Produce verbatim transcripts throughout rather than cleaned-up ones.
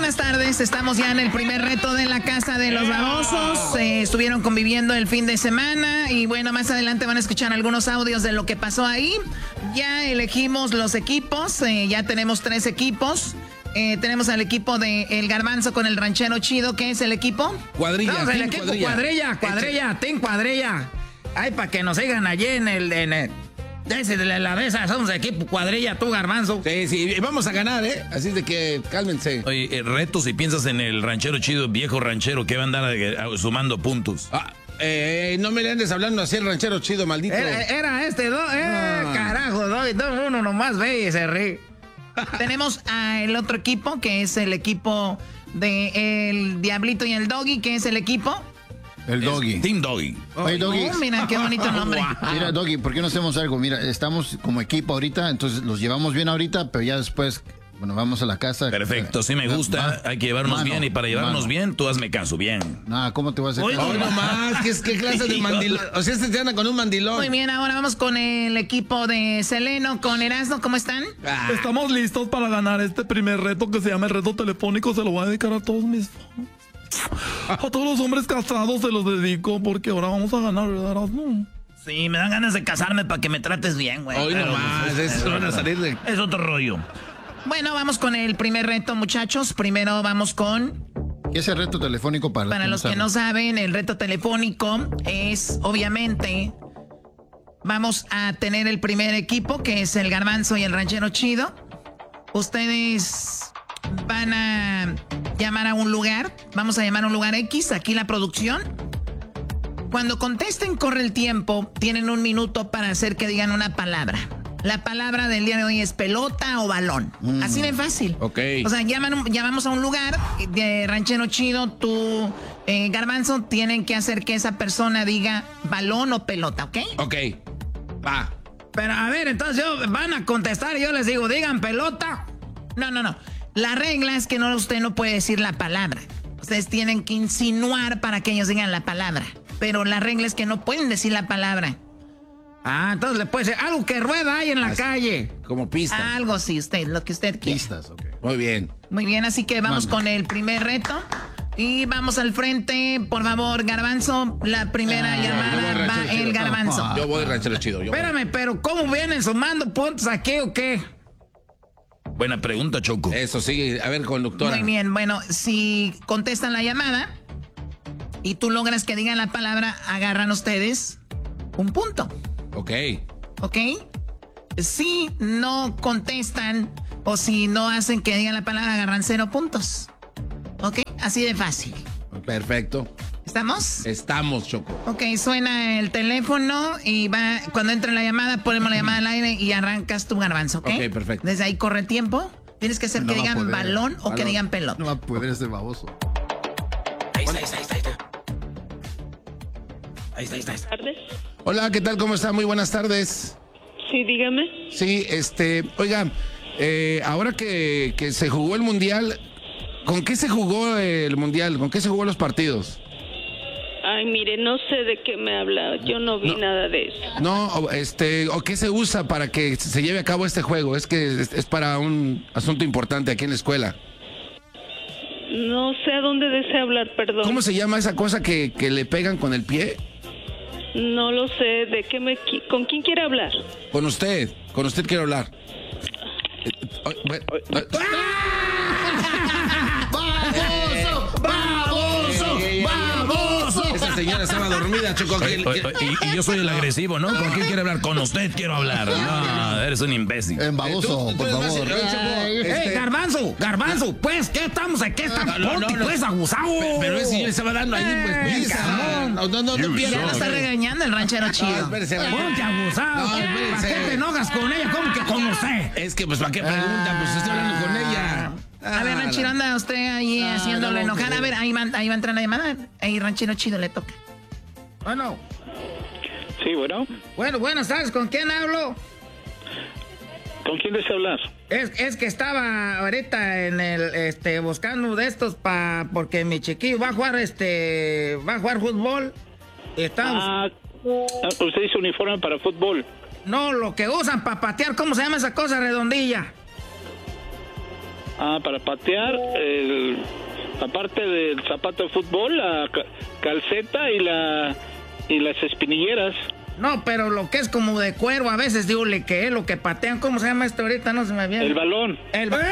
buenas tardes. Estamos ya en el primer reto de la Casa de los Babosos. Eh, estuvieron conviviendo el fin de semana y bueno, más adelante van a escuchar algunos audios de lo que pasó ahí. Ya elegimos los equipos, eh, ya tenemos tres equipos. Eh, tenemos al equipo de El Garbanzo con el Ranchero Chido. ¿Qué es el equipo? Cuadrilla. No, el equipo cuadrilla, cuadrilla, cuadrilla, team cuadrilla. Ay, para que nos sigan allí en el... En el ese de la, la mesa, somos equipo cuadrilla, tú, Garbanzo. Sí, sí, vamos a ganar, ¿eh? Así de que cálmense. Oye, eh, reto si piensas en el ranchero chido, viejo ranchero, que va a andar eh, sumando puntos. Ah, eh, no me le andes hablando así el ranchero chido, maldito. Era, era este, dos, eh, ah. carajo, dos, dos, uno nomás ve y se ríe. Tenemos al otro equipo, que es el equipo de El Diablito y el Doggy, que es el equipo... El Doggy. Es Team Doggy. Oye, Doggy. Oh, mira, qué bonito nombre. Mira, Doggy, ¿por qué no hacemos algo? Mira, estamos como equipo ahorita, entonces los llevamos bien ahorita, pero ya después, bueno, vamos a la casa. Perfecto, sí me gusta. Hay que llevarnos mano, bien y para llevarnos mano. bien, tú hazme caso, bien. No, ¿cómo te voy a hacer Hoy caso? no más, ¿qué, qué clase de mandilón? O sea, este te anda con un mandilón. Muy bien, ahora vamos con el equipo de Seleno, con Erasmo. ¿Cómo están? Ah. Estamos listos para ganar este primer reto que se llama el reto telefónico. Se lo voy a dedicar a todos mis fans. A todos los hombres casados se los dedico porque ahora vamos a ganar, ¿verdad, Erasmo? Sí, me dan ganas de casarme para que me trates bien, güey. Hoy no más, eso van a salir de... Es otro rollo. Bueno, vamos con el primer reto, muchachos. Primero vamos con... ¿Qué es el reto telefónico para, Para los que no saben, el reto telefónico es, obviamente, vamos a tener el primer equipo, que es el Garbanzo y el Ranchero Chido. Ustedes van a llamar a un lugar, vamos a llamar a un lugar X, aquí la producción. Cuando contesten, corre el tiempo, tienen un minuto para hacer que digan una palabra. La palabra del día de hoy es pelota o balón. Mm. Así de fácil. Ok. O sea, llaman, llamamos a un lugar de Ranchero Chido, tú, eh, Garbanzo, tienen que hacer que esa persona diga balón o pelota, ¿ok? Ok, va. Pero a ver, entonces yo, van a contestar y yo les digo, digan pelota. No, no, no. La regla es que no, usted no puede decir la palabra. Ustedes tienen que insinuar para que ellos digan la palabra. Pero la regla es que no pueden decir la palabra. Ah, entonces le puede ser algo que rueda ahí en la Así, calle. Como pistas. Algo sí, usted, lo que usted quiera. Pistas, ok. Muy bien. Muy bien, así que vamos Manda. con el primer reto. Y vamos al frente, por favor, Garbanzo. La primera yo voy llamada ranchero va chido. el Garbanzo. Yo voy ranchero chido. Yo voy. Espérame, pero ¿cómo vienen sumando puntos aquí o qué? Buena pregunta, Choco. Eso, sí. A ver, conductora. Muy bien, bueno, si contestan la llamada y tú logras que digan la palabra, agarran ustedes un punto, Ok. ¿ok? Si no contestan o si no hacen que digan la palabra, agarran cero puntos, ¿ok? Así de fácil. Perfecto. ¿Estamos? Estamos, Choco. Ok, suena el teléfono y va, cuando entre la llamada, ponemos la llamada al aire y arrancas tu, Garbanzo, ¿ok? Ok, perfecto. Desde ahí corre el tiempo. Tienes que hacer No que va a digan poder. balón o que Balón. digan pelota. No va a poder ese baboso. Ahí está, ahí está, ahí está. Ahí está, ahí está, ahí está. Tardes. Hola, ¿qué tal? ¿Cómo está? Muy buenas tardes. Sí, dígame. Sí, este, oiga, eh, ahora que, que se jugó el Mundial, ¿con qué se jugó el Mundial? ¿Con qué se jugó los partidos? Ay, mire, no sé de qué me habla. Yo no vi No. nada de eso. No, o, este, ¿o qué se usa para que se lleve a cabo este juego? Es que es, es para un asunto importante aquí en la escuela. No sé a dónde desea hablar, perdón. ¿Cómo se llama esa cosa que, que le pegan con el pie? No lo sé. ¿De qué me qui- ¿Con quién quiere hablar? Con usted, con usted quiero hablar. Eh, eh, bueno, eh, ¡Baboso! ¡Baboso! ¡Baboso! Esa señora estaba dormida, Choco. que- Oye, oye, que- oye, y, y yo soy el agresivo, ¿no? ¿Con quién quiere hablar? Con usted quiero hablar. No, eres un imbécil. En baboso, Tú- tú por eres más- favor. Oye, Choco, ¡Eh, este- Garbanzo! ¡Garbanzo! Pues, ¿qué estamos aquí? ¿Qué No, no, no, no. pues, abusado? Pero ese señor estaba dando ahí, pues, Eh, prisa. cabrón. No, no, no, no You pierda. Ya lo está regañando el Ranchero No, Chido. espérese. Ponte abusado. No, ¿Para espérense. qué te enojas con ella? ¿Cómo que con usted? Es que, pues, ¿para qué pregunta? Pues estoy hablando con ella. A ver, Ah, Ranchero, anda usted ahí Ah, haciéndole no, enojar. que- A ver, ahí va, ahí va a entrar la llamada. Ahí, Ranchero Chido, le toca. Bueno, Sí, bueno. bueno, buenas tardes. ¿Con quién hablo? ¿Con quién desea hablar? Es, es que estaba ahorita en el, este, buscando de estos pa, porque mi chiquillo va a jugar, este, va a jugar fútbol. Estamos, Ah, usted hizo uniforme para fútbol. no, lo que usan para patear, ¿cómo se llama esa cosa redondilla? Ah, para patear, el, aparte del zapato de fútbol, la ca- calceta y la y las espinilleras. No, pero lo que es como de cuero, a veces digo que es lo que patean, ¿cómo se llama esto ahorita? No se me viene. El balón. El balón.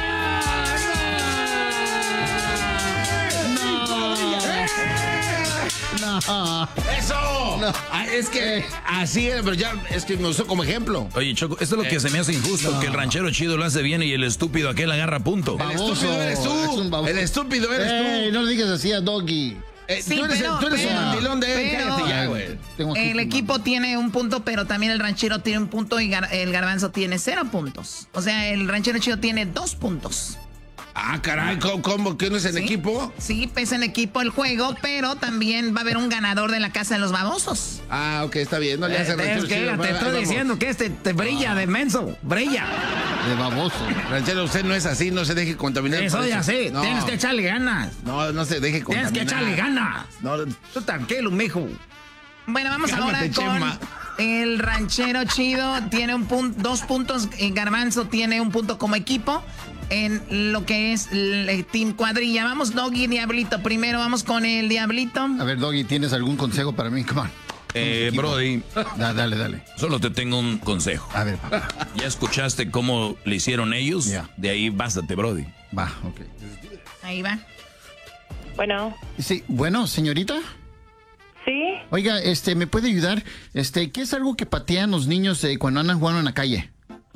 No. ¡Eso! No. Ah, es que así era, pero ya es que me usó como ejemplo. Oye, Choco, esto es lo que se me hace injusto, No. que el ranchero chido lo hace bien y el estúpido aquel agarra punto. El Baboso, estúpido eres es tú. un baboso. El estúpido eres Ey, tú. no le digas así a Doggy. Eh, Sí, tú eres, pero- tú eres pero- un mandilón de él. pero- Cállate ya, güey. Tengo aquí El tu equipo mano. tiene un punto, pero también el ranchero tiene un punto y gar- el garbanzo tiene cero puntos. O sea, el ranchero chido tiene dos puntos. Ah, caray, ¿cómo, cómo que no es en ¿Sí? equipo? Sí, pesa en equipo el juego, pero también va a haber un ganador de la casa de los babosos. Ah, ok, está bien. No le hace Es ranchero que chido. te Ahí estoy vamos. diciendo que este te brilla de menso, brilla. De baboso. Ranchero, usted no es así, no se deje contaminar. Sí, por soy eso. así, No, tienes que echarle ganas. No, no se deje Tienes contaminar. que echarle ganas. No, Tú tranquilo, mijo. Bueno, vamos Cálmate, ahora con Chema. el ranchero chido. Tiene un punto, dos puntos. El garbanzo tiene un punto como equipo en lo que es el Team Cuadrilla. Vamos, Doggy, Diablito. Primero vamos con el Diablito. A ver, Doggy, ¿tienes algún consejo para mí? Come on. Eh, Brody, Da- dale, dale. solo te tengo un consejo. A ver, papá. ¿Ya escuchaste cómo le hicieron ellos? Ya. De ahí bástate, Brody. Va, ok. Ahí va. Bueno, Sí, bueno, señorita. ¿sí? Oiga, este, ¿me puede ayudar? Este, ¿qué es algo que patean los niños eh, cuando andan jugando en la calle?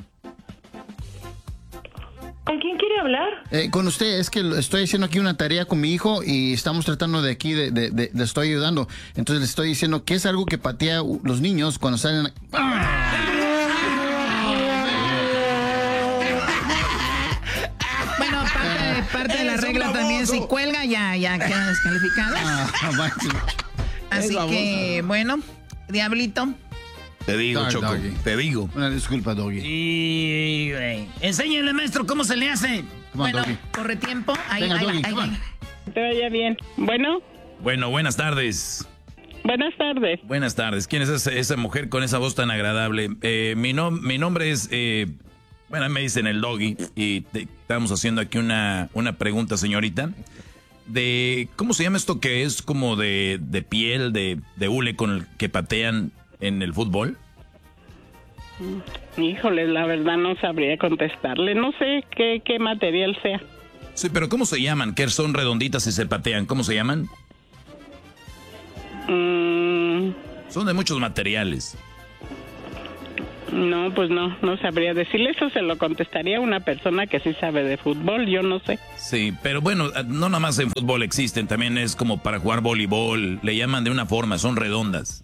¿Con quién quiere hablar? Eh, con usted, es que lo- estoy haciendo aquí una tarea con mi hijo y estamos tratando de aquí, de, de- de- le estoy ayudando. Entonces le estoy diciendo que es algo que patea uh, los niños cuando salen a... Bueno, parte, parte de la Eres un regla también, si baboso. cuelga, ya, ya queda descalificado. Ah, vaya. Así baboso. que, bueno, Diablito. Te digo, Dale, Choco, Doggy. te digo. Una disculpa, Doggy. Y, güey, enséñale, maestro, cómo se le hace. Come on, Bueno, Doggy. corre tiempo. Ahí, Venga, ahí va, Doggy, ahí come va. on. Te vaya bien. Bueno, Bueno, buenas tardes. buenas tardes. Buenas tardes. ¿Quién es esa, esa mujer con esa voz tan agradable? Eh, mi, nom- mi nombre es, eh, bueno, me dicen el Doggy y te- estamos haciendo aquí una, una pregunta, señorita, de cómo se llama esto que es como de, de piel, de, de hule con el que patean en el fútbol. Híjole, la verdad no sabría contestarle. No sé qué, qué material sea. Sí, pero ¿cómo se llaman? Que son redonditas y se patean. ¿Cómo se llaman? Mm, Son de muchos materiales. no, pues no, no sabría decirle. Eso se lo contestaría a una persona que sí sabe de fútbol. Yo no sé. Sí, pero bueno, no nada más en fútbol existen, también es como para jugar voleibol, le llaman de una forma, son redondas.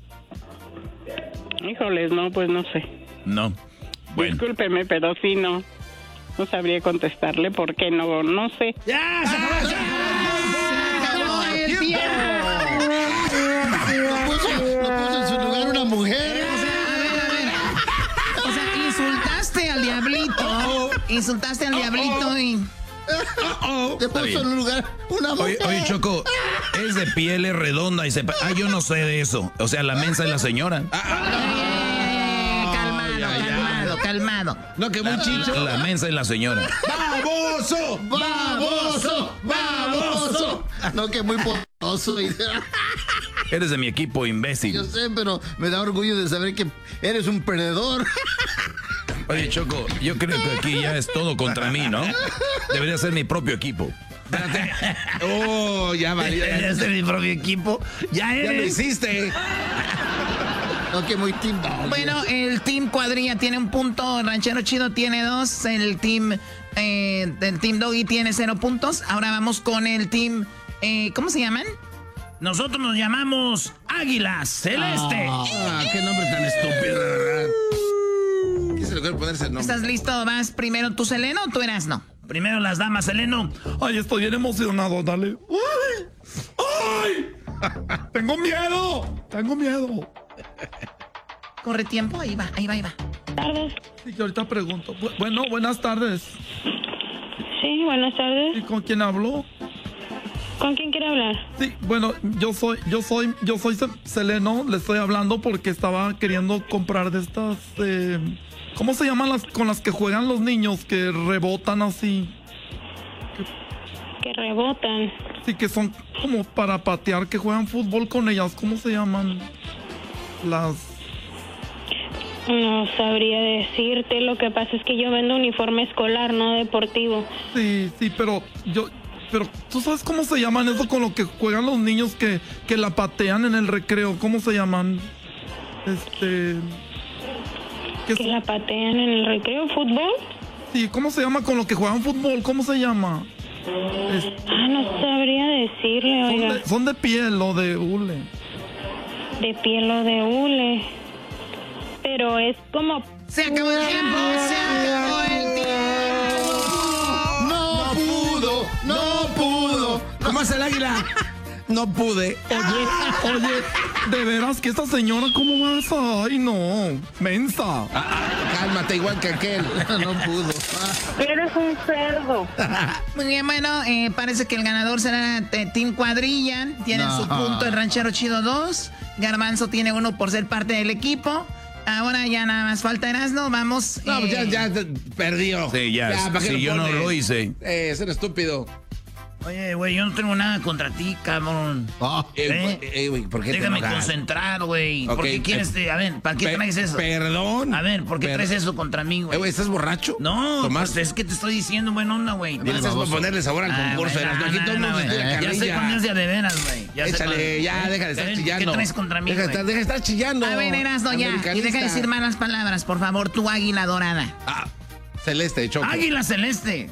Híjoles, no, pues no sé. No. Bueno, Discúlpeme, pero sí no. No sabría contestarle porque no, no sé. ¡Ya! ¡Se acabó! ¡Se acabó! ¡Acabó el tiempo! Lo puso, lo puso en su lugar una mujer. O sea, a ver, a ver. O sea, insultaste al Diablito. Insultaste al Diablito y... Le puso bien. en un lugar una mujer. oye, oye, Choco, es de piel, es redonda y se... pa- Ah, yo no sé de eso. O sea, la mensa es la señora. Calmado, calmado, calmado. No, que muy chicho. La mensa es la señora. ¡Baboso! ¡Baboso! ¡Baboso! No, que muy poderoso. Eres de mi equipo, imbécil. Yo sé, pero me da orgullo de saber que eres un perdedor. Oye, Choco, yo creo que aquí ya es todo contra mí, ¿no? Debería ser mi propio equipo. Oh, ya valió. Ya Ya, es mi propio equipo. Ya ya lo eres. hiciste. No, que muy team dog. Bueno, el Team Cuadrilla tiene un punto, el Ranchero Chido tiene dos, el Team, eh, el team Doggy tiene cero puntos. Ahora vamos con el Team, eh, ¿cómo se llaman? Nosotros nos llamamos Águilas Celeste. Ah, qué nombre tan estúpido, de verdad. ¿Qué se le ocurre ponerse el nombre? ¿Estás listo? ¿Vas primero tú, Seleno, o tú eras no? Primero las damas, Seleno. Ay, estoy bien emocionado, dale. ¡Ay! ¡Ay! ¡Tengo miedo! ¡Tengo miedo! Corre tiempo, ahí va, ahí va, ahí va. Tardes. Sí, que ahorita pregunto. Bu- Bueno, buenas tardes. Sí, buenas ¿Y tardes. con quién hablo? ¿Con quién quiere hablar? Sí, bueno, yo soy, yo soy, yo soy Ce- Seleno, le estoy hablando porque estaba queriendo comprar de estas, eh, ¿cómo se llaman las con las que juegan los niños que rebotan así? Que rebotan. Sí, que son como para patear, que juegan fútbol con ellas. ¿Cómo se llaman? Las... No sabría decirte, lo que pasa es que yo vendo uniforme escolar, no deportivo. Sí, sí, pero yo... Pero, ¿tú sabes cómo se llaman eso con lo que juegan los niños que, que la patean en el recreo? ¿Cómo se llaman? Este... ¿Que son? ¿La patean en el recreo? ¿Fútbol? Sí, ¿cómo se llama con lo que juegan fútbol? ¿Cómo se llama? Este... Ah, no sabría decirle, oiga. Son de, son de piel o de hule. De piel o de hule. Pero es como... ¡Se acabó el tiempo! ¡Se acabó el tiempo! ¡No pudo! ¡No pudo! ¿Cómo hace el águila? No pude. Oye, oye, de veras que esta señora, ¿cómo vas? Ay, no, mensa. Ah, ah, cálmate, igual que aquel. No pudo. Eres un cerdo. Muy bien, bueno, eh, parece que el ganador será eh, Team Cuadrilla. Tienen No. su punto el Ranchero Chido dos. Garbanzo tiene uno por ser parte del equipo. Ahora ya nada más falta Erasmo, vamos. No, pues eh, ya, ya perdió. Sí, ya, ¿para qué si yo no pones? lo hice. Eh, es un estúpido. Oye, güey, yo no tengo nada contra ti, cabrón. Ah, Eh, ¿Eh? eh, güey, ¿por qué te Déjame enojas? concentrar, güey. Ok, ¿Por qué quieres? eh, a ver, ¿para qué Pe- traes eso? Perdón. A ver, ¿por qué Per- traes eso contra mí, Eh, güey? güey, ¿estás borracho? No, Tomás. pues es que te estoy diciendo buena onda, güey. Gracias por baboso. ponerle sabor al Ah, concurso. güey, Erasmo. no, Aquí no, todo el no, mundo güey. tiene Ya sé carrilla. cuándo es de a de veras, güey. Ya sé Échale, cuándo- ya, ¿eh? deja de estar ¿Eh? chillando. ¿Qué traes contra mí, Deja de güey? estar, deja de estar chillando. A ver, Erasmo, ya. Y Americanista. deja de decir malas palabras, por favor, tu águila dorada. Ah, celeste, Choco. Águila celeste.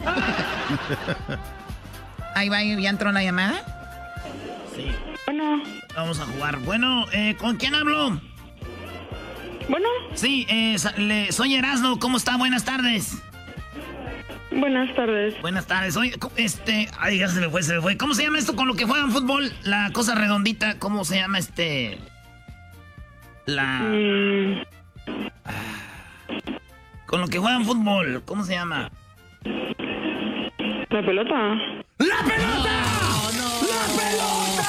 Ahí va, ya entró la llamada. Bueno, Vamos a jugar. Bueno, eh, ¿con quién hablo? bueno, Sí, eh, sa- le- soy Erasmo. ¿Cómo está? Buenas tardes. buenas tardes. Buenas tardes. Oye, co- este... Ay, ya se me fue, se me fue. ¿Cómo se llama esto con lo que juegan fútbol? La cosa redondita. ¿Cómo se llama este...? La... Mm, Con lo que juegan fútbol. ¿Cómo se llama? ¿La pelota? ¡La pelota! ¡La pelota!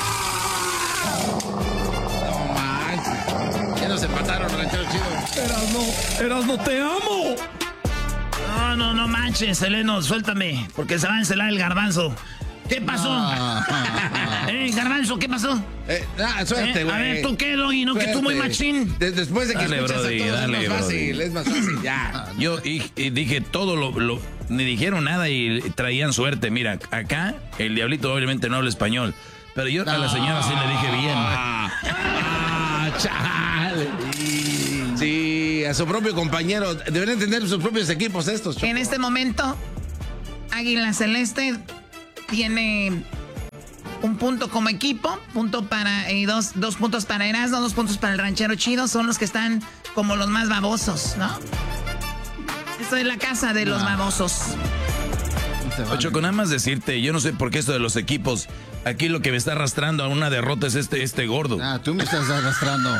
No manches. Ya nos empataron, ranchero chido. Erasno, Erasno, te amo. No, no, no manches, Seleno, suéltame. Porque se va a encelar el garbanzo. ¿Qué pasó? Ah. Eh, garbanzo, ¿qué pasó? Eh, ah, suerte, Eh, güey. a ver, ¿tú qué, Doggy? ¿No que tú muy Suerte. machín? De- después de que Dale, escuchas Brody, a todos dale, es más fácil, Brody. es más fácil, ya. Yo y, y dije todo lo, lo... Ni dijeron nada y traían suerte. Mira, acá el diablito obviamente no habla español. Pero yo a la señora sí le dije bien. Ah, ah, chale. Sí, a su propio compañero. Deberían entender sus propios equipos estos, Choco. En este momento, Águila Celeste tiene un punto como equipo, punto para y dos, dos puntos para Erasmo, dos puntos para el Ranchero Chido, son los que están como los más babosos, ¿no? Esto es la casa de los No. babosos. se vale. Choco, nada más decirte, yo no sé por qué esto de los equipos, aquí lo que me está arrastrando a una derrota es este, este gordo. Ah, tú me estás arrastrando.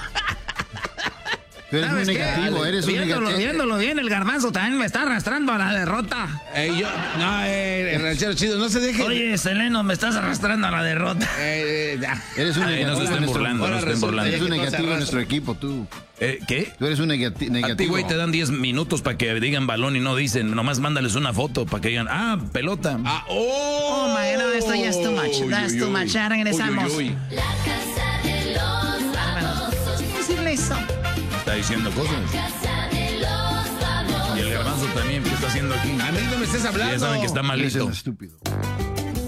Tú eres muy ¿Sabes qué? negativo, eres un Viéndolo, negativo. viéndolo bien, el garbanzo también me está arrastrando a la derrota. Eh, yo, no, eh, el ranchero chido, no se deje. Oye, Seleno, me estás arrastrando a la derrota. Eh, eh, ya. Eres un Ay, no se negativo. estén en nuestro- burlando, no ahora se estén resulta burlando. Eres un que no se negativo en arrastra. nuestro equipo, tú. Eh, ¿Qué? Tú eres un negati- A ti, negativo. güey, te dan diez minutos para que digan balón y no dicen. Nomás mándales una foto para que digan, ah, pelota. Ah, oh, Oh my God, esto ya es too much. That's too much. Ya regresamos. Uy, uy, uy. La casa de los famosos. ¿Cómo decirle eso? Está diciendo cosas. Casa de los famosos. Y el garbanzo también, ¿qué está haciendo aquí? A mí no me estés hablando. Ya saben que está Eres malito. un estúpido.